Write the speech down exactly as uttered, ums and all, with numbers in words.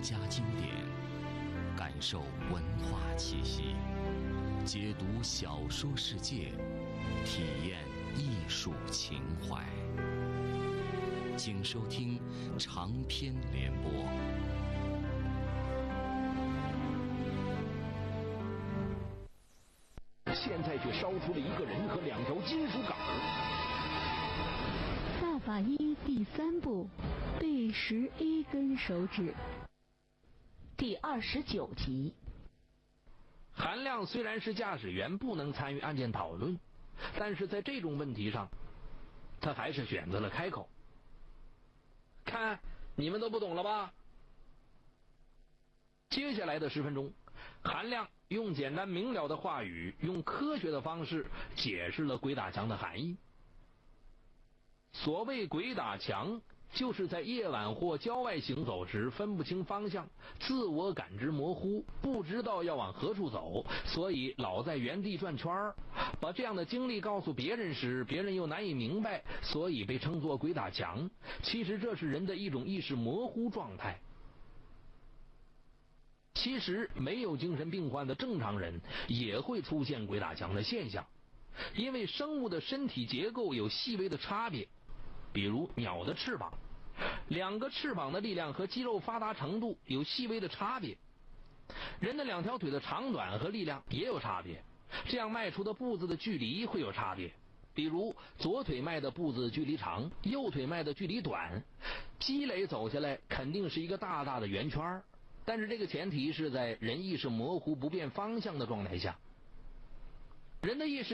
家经典，感受文化气息，解读小说世界，体验艺术情怀。请收听长篇联播。 现在却烧出了一个人和两条金属杆儿。 大法医第三部，第十一根手指，第二十九集。 韩亮虽然是驾驶员，不能参与案件讨论，但是在这种问题上，他还是选择了开口。看，你们都不懂了吧？接下来的十分钟，韩亮用简单明了的话语，用科学的方式解释了鬼打墙的含义。所谓鬼打墙，就是在夜晚或郊外行走时分不清方向，自我感知模糊，不知道要往何处走，所以老在原地转圈儿。把这样的经历告诉别人时，别人又难以明白，所以被称作鬼打墙。其实这是人的一种意识模糊状态。其实没有精神病患的正常人也会出现鬼打墙的现象，因为生物的身体结构有细微的差别。比如鸟的翅膀，两个翅膀的力量和肌肉发达程度有细微的差别。人的两条腿的长短和力量也有差别，这样迈出的步子的距离会有差别。比如左腿迈的步子距离长，右腿迈的距离短，积累走下来肯定是一个大大的圆圈，但是这个前提是在人意识模糊不辨方向的状态下。人的意识